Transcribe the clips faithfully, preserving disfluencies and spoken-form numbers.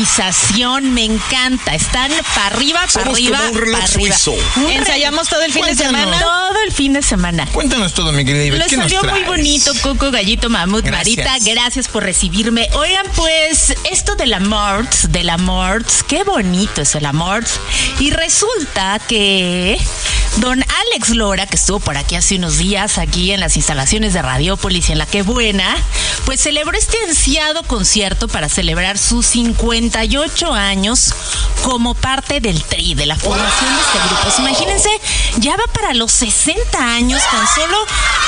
organización, me encanta. Están para arriba, para arriba, para arriba. Ensayamos todo el fin Cuéntanos. de semana. Todo el fin de semana. Cuéntanos todo, mi querida Ivette. Les salió muy bonito, Coco, Gallito, Mamut, gracias. Marita. Gracias por recibirme. Oigan, pues, esto del amor, del amor, qué bonito es el amor. Y resulta que don Alex Lora, que estuvo por aquí hace unos días, aquí en las instalaciones de Radiópolis y en La Qué Buena, pues celebró este ansiado concierto para celebrar sus cincuenta y ocho años como parte del Tri, de la formación de este grupo. Pues imagínense, ya va para los sesenta años tan solo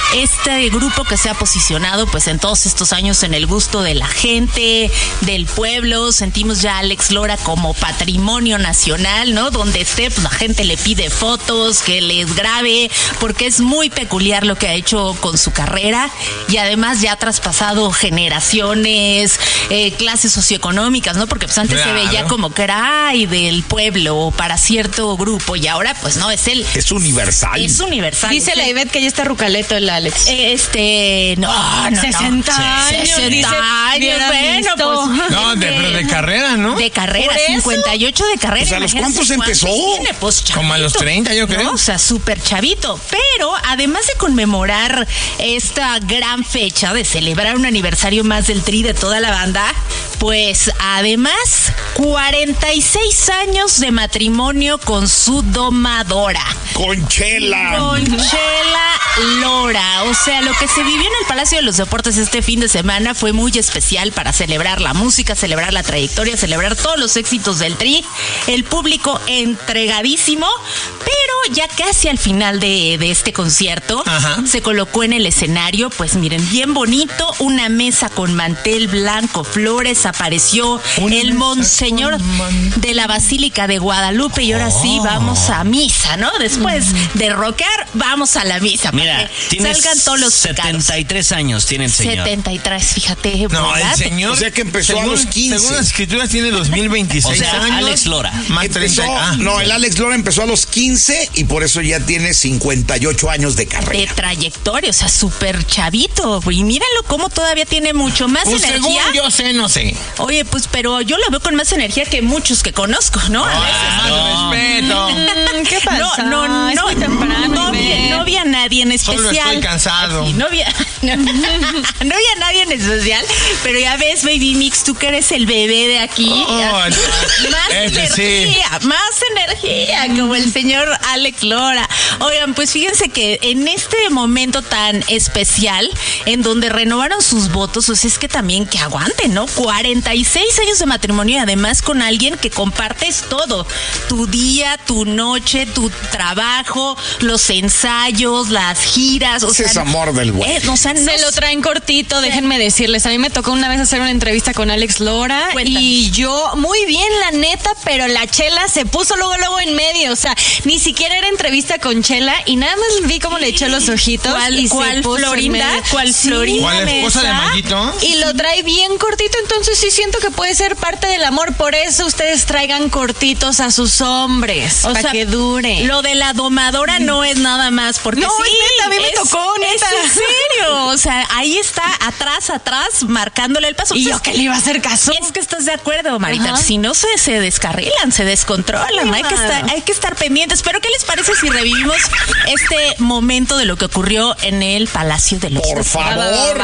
este grupo que se ha posicionado pues en todos estos años en el gusto de la gente, del pueblo. Sentimos ya a Alex Lora como patrimonio nacional, ¿no? Donde esté, pues la gente le pide fotos, que les grabe, porque es muy peculiar lo que ha hecho con su carrera y además ya ha traspasado generaciones, eh, clases socioeconómicas, ¿no? Porque pues antes claro. se veía como que era ay, del pueblo para cierto grupo y ahora pues no, es él. Es universal. Es universal. Dice la Ivette que ya está rucaleto el Alex. Este, no, no, sesenta no. años. sesenta años, bueno, pues. No, de, pero de carrera, ¿no? De carrera, cincuenta y ocho de carrera. O sea, ¿a los cuántos empezó? Tiene, pues, como a los treinta, yo creo. ¿No? O sea, súper chavito. Pero además de conmemorar esta gran fecha de celebrar un aniversario más del Tri de toda la banda, pues además cuarenta y seis años de matrimonio con su domadora. Con Chela. Con Chela Lora. O sea, lo que se vivió en el Palacio de los Deportes este fin de semana fue muy especial para celebrar la música, celebrar la trayectoria, celebrar todos los éxitos del Tri. El público entregadísimo, pero ya casi al final de, de este concierto, Ajá. se colocó en el escenario, pues miren, bien bonito, una mesa con mantel blanco, flores, apareció una el monseñor de la Basílica de Guadalupe y ahora oh. sí vamos a misa, ¿no? Después mm. de rockear, vamos a la misa. Mira, tienes salgan todos los setenta y tres caros. Años tiene el señor. setenta y tres, fíjate. No, ¿verdad? el señor, o sea que empezó según, a los quince. Según las escrituras tiene dos mil veintiséis o sea, años. Alex Lora. Más empezó, treinta. Ah, no, el Alex Lora empezó a los quince y por eso ya tiene cincuenta y ocho años de carrera. De trayectoria, o sea, súper chavito. Y míralo cómo todavía tiene mucho más pues energía. Según yo sé, no sé. Oye, pues, pero yo lo veo con más energía que muchos que conozco, ¿no? A veces. Ah, no. Respeto. Mm, ¿Qué pasa? No, no, es no. muy temprano. No vi, no vi a nadie en especial. Solo estoy cansado. Ay, sí, no vi a, no, no vi a nadie en especial, pero ya ves, Baby Mix, tú que eres el bebé de aquí. Oh, más este energía, sí. más energía, como el señor Alex Lora. Oigan, pues fíjense que en este momento tan especial, en donde renovaron sus votos, o sea, es que también que aguanten, ¿no? cuarenta y seis años de matrimonio y además con alguien que compartes todo. Tu día, tu noche, tu trabajo, los ensayos, las giras. O Ese sea, es amor del güey. Eh, o sea, no se lo traen cortito, déjenme decirles. A mí me tocó una vez hacer una entrevista con Alex Lora. Cuéntanos. Y yo, muy bien, la neta, pero la Chela se puso luego, luego en medio. O sea, ni siquiera era entrevista con Chela y nada más vi cómo le echó los ojitos. ¿Cuál, y cuál se puso Florinda? ¿Cuál sí, Florinda? ¿Cuál esposa de Mayito? Y lo trae bien cortito, entonces sí siento que puede ser parte del amor. Por eso ustedes traigan cortitos a sus hombres, para sea, que dure. Lo de la domadora no es nada más porque no, sí, es neta, a mí me es, tocó, neta. Es en serio, o sea, ahí está, atrás, atrás, marcándole el paso. Y pues, yo que le iba a hacer caso. Es que estás de acuerdo, Marita. Ajá. Si no se, se descarrilan, se descontrolan. Hay que, estar, hay que estar pendientes. Pero ¿qué les parece si revivimos este momento de lo que ocurrió en el Palacio de los Por favor.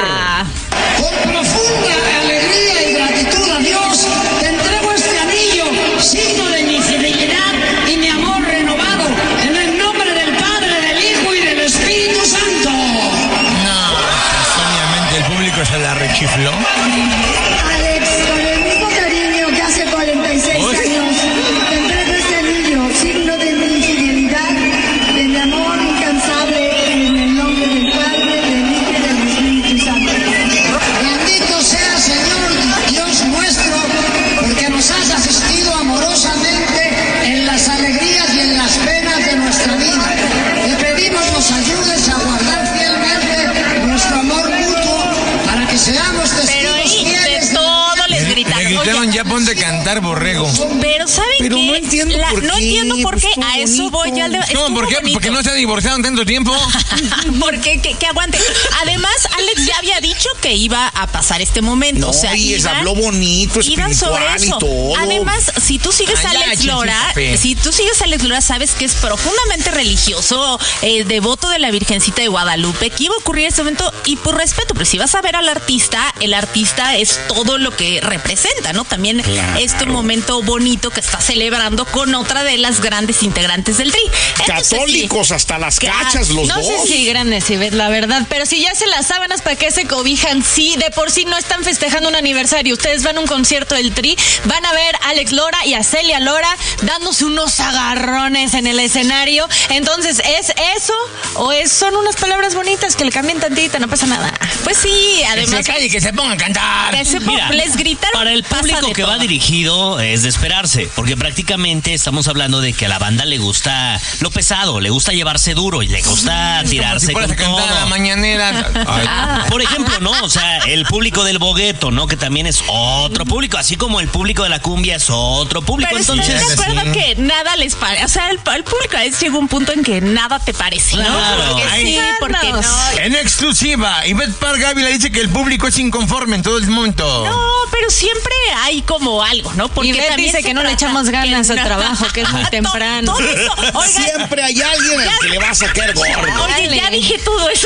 Con profunda alegría y gratitud a Dios, te entrego este anillo, signo de mi fidelidad y mi amor renovado, en el nombre del Padre, del Hijo y del Espíritu Santo. No, obviamente el público se la rechifló. Alex, con el mismo cariño que hace cuarenta y seis Uy. años, te entrego este anillo, signo de mi fidelidad, de mi amor incansable, en el nombre del Padre, del Hijo y del Espíritu Santo. Bendito sea, Señor Dios nuestro, porque nos has asistido amorosamente en las alegrías y en las penas de nuestra vida. Te pedimos nos ayudes a guardar fielmente nuestro amor mutuo para que seamos testigos Pero ahí de fieles. todo les gritaron. Le gritaron, ya ponte a cantar, borrego. Pero ¿saben ¿saben Pero qué? no entiendo La- por no qué, entiendo por pues qué. estuvo A eso voy. Ya le- No, estuvo ¿por qué? bonito. Porque no se ha divorciado en tanto tiempo. Porque que, que aguante. Además, Alex ya había dicho que iba a pasar este momento. No, o sea, y iban- habló bonito, iban sobre espiritual y eso. todo. Además, si tú sigues Ay, a ya, Alex chinchita, Lora, fe. si tú sigues a Alex Lora, sabes que es profundamente religioso, eh, devoto de la Virgencita de Guadalupe, que iba a ocurrir este momento y por respeto, pero si vas a ver al artista, el artista es todo lo que representa, ¿no? También Claro. este momento bonito que está celebrando con otra de las grandes integrantes del Tri. Entonces, sí, Católicos hasta las Ca- cachas, los No dos. sé si grandes, si ves la verdad, pero si ya se las sábanas, ¿para qué se cobijan? Sí, de por sí no están festejando un aniversario. Ustedes van a un concierto del Tri, van a ver a Alex Lora y a Celia Lora dándose unos agarrones en el escenario. Entonces, ¿es eso o es, son unas palabras bonitas que le cambien tantito? No pasa nada. pues sí, Que además se calle y que se ponga a cantar. que se po- Mira, les gritaron. para el pasa público de que va todo. dirigido es de esperarse, porque prácticamente estamos hablando de que a la banda le gusta lo pesado, le gusta llevarse duro y le gusta Como tirarse si fueras con a cantar a la todo. mañanera. Ay, Por ejemplo, ¿no? O sea, el público del bogueto, ¿no? Que también es otro público, así como el público de la cumbia es otro público. Pero Entonces, ¿estás de acuerdo sí. que nada les parece? O sea, el, el público a veces llega un punto en que nada te parece, ¿no? Claro. Porque Ay, sí, porque no. en exclusiva, Ivette Park Ávila dice que el público es inconforme en todo el momento. No, pero siempre hay como algo, ¿no? Porque Ivette también dice se que no le trata- echamos ganas que al no. trabajo, que es muy To- temprano. todo eso. Oigan, Siempre hay alguien al que le va a sacar gordo. oye, ya dije todo eso.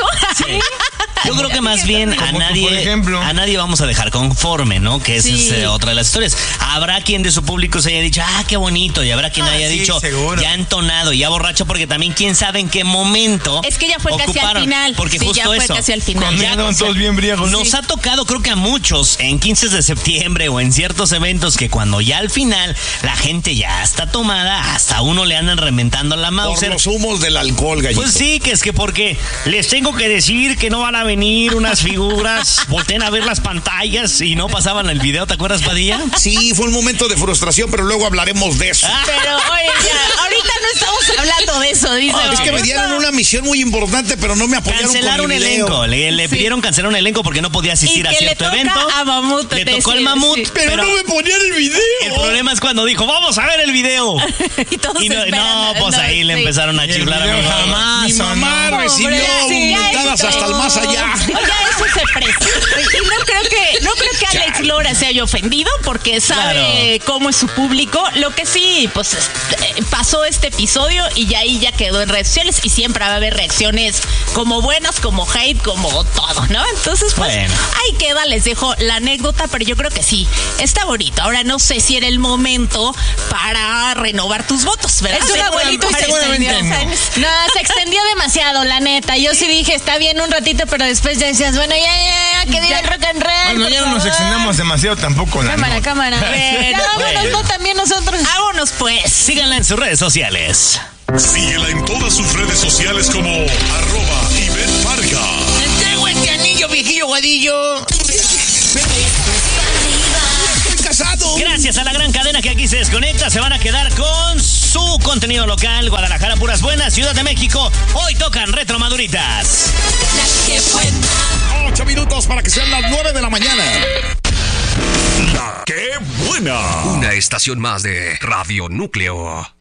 yo creo que más bien a Como tú, nadie, por ejemplo. a nadie vamos a dejar conforme, ¿no? Que esa Sí. es eh, otra de las historias. Habrá quien de su público se haya dicho, ah, qué bonito, y habrá quien Ah, haya sí, dicho, seguro. ya entonado, ya borracho, porque también quién sabe en qué momento. Es que ya fue casi al ocuparon. final. Porque Sí, justo ya fue eso. casi al final. Cuando Ya, andaban o sea, todos bien briagos. Nos ha tocado, creo que a muchos, en quince de septiembre o en ciertos eventos, que cuando ya al final la gente ya está tomada, hasta uno le andan reventando la Por Mauser. los humos del alcohol, gallito. Pues sí, que es que porque les tengo que decir que no van a venir unas figuras, volteen a ver las pantallas y no pasaban el video, ¿te acuerdas, Padilla? Sí, fue un momento de frustración, pero luego hablaremos de eso. Pero, oye, ya, ahorita no estamos hablando de eso, dice. Es que me Mamuto. dieron una misión muy importante, pero no me apoyaron Cancelar con un el video. elenco, le, le Sí. pidieron cancelar un elenco porque no podía asistir Y a que le cierto toca evento. a Mamut le tocó el decir, mamut, sí. Pero, pero no me ponían el video. el problema es cuando dijo, vamos a ver el video. Y todos Y no, esperan, no, pues no, ahí le sí. empezaron a Y el chiflar a video mi mamá. jamás. Mi mamá no. recibió Pobre, sí, ya mentadas eso. hasta el más allá. Ya eso se presta. Y no creo que, no creo que Alex Lora se haya ofendido porque sabe Claro. cómo es su público. Lo que sí, pues este, pasó este episodio y ya ahí ya quedó en redes sociales y siempre va a haber reacciones como buenas, como hate, como todo, ¿no? Entonces, pues Bueno. ahí queda, les dejo la anécdota, pero yo creo que sí, está bonito. Ahora no sé si era el momento para renovar tus votos, ¿verdad? Es un abuelito y se seguramente extendió. no. No, se extendió demasiado, la neta. Yo sí dije, está bien un ratito, pero después ya decías, bueno, ya, ya, ya, que viva el rock and roll. Bueno, por ya no nos favor. extendamos demasiado tampoco. La Cámara, nota. cámara. Bueno, Ya, vámonos, bueno. no, también nosotros. Vámonos pues. Síganla en sus redes sociales. Síguela en todas sus redes sociales como arroba Ivette Parga. Tengo este anillo, viejillo guadillo. Estoy casado. Gracias a la gran cadena que aquí se desconecta, se van a quedar con su contenido local. Guadalajara, puras buenas. Ciudad de México, hoy tocan Retro Maduritas. Ocho minutos para que sean las nueve de la mañana. La que buena. Una estación más de Radio Núcleo.